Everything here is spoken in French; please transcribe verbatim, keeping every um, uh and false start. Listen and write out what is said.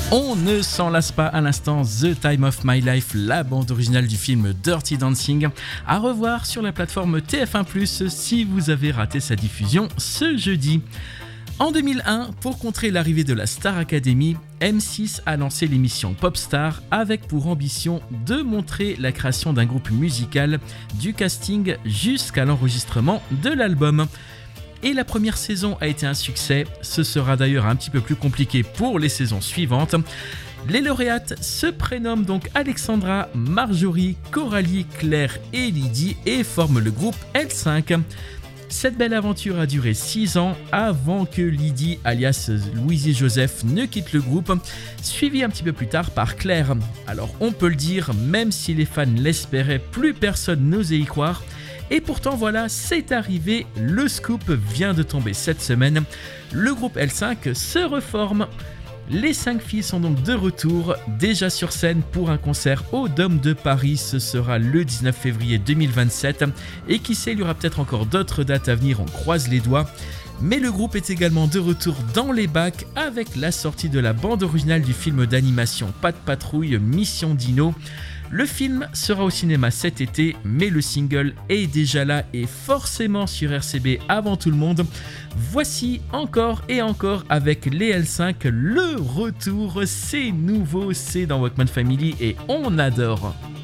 On ne s'en lasse pas à l'instant, The Time of My Life, la bande originale du film Dirty Dancing, à revoir sur la plateforme T F un plus, si vous avez raté sa diffusion ce jeudi. En deux mille un, pour contrer l'arrivée de la Star Academy, M six a lancé l'émission Popstar avec pour ambition de montrer la création d'un groupe musical, du casting jusqu'à l'enregistrement de l'album. Et la première saison a été un succès, ce sera d'ailleurs un petit peu plus compliqué pour les saisons suivantes. Les lauréates se prénomment donc Alexandra, Marjorie, Coralie, Claire et Lydie et forment le groupe L cinq. Cette belle aventure a duré six ans avant que Lydie, alias Louisie Joseph, ne quitte le groupe, suivi un petit peu plus tard par Claire. Alors on peut le dire, même si les fans l'espéraient, plus personne n'osait y croire. Et pourtant voilà, c'est arrivé, le scoop vient de tomber cette semaine. Le groupe L cinq se reforme. Les cinq filles sont donc de retour, déjà sur scène pour un concert au Dôme de Paris. Ce sera le dix-neuf février deux mille vingt-sept. Et qui sait, il y aura peut-être encore d'autres dates à venir, on croise les doigts. Mais le groupe est également de retour dans les bacs avec la sortie de la bande originale du film d'animation Pat' Patrouille Mission Dino. Le film sera au cinéma cet été, mais le single est déjà là et forcément sur R C B avant tout le monde. Voici encore et encore avec les L cinq, le retour, c'est nouveau, c'est dans Walkman Family et on adore.